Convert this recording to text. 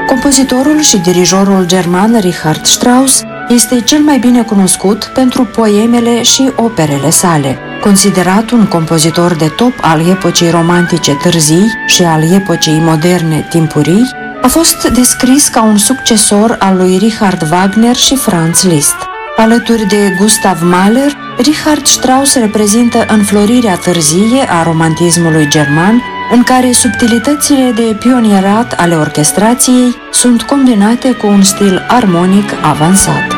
Compozitorul și dirijorul german Richard Strauss este cel mai bine cunoscut pentru poemele și operele sale. Considerat un compozitor de top al epocii romantice târzii și al epocii moderne timpurii, a fost descris ca un succesor al lui Richard Wagner și Franz Liszt. Alături de Gustav Mahler, Richard Strauss reprezintă înflorirea târzie a romantismului german, în care subtilitățile de pionierat ale orchestrației sunt combinate cu un stil armonic avansat.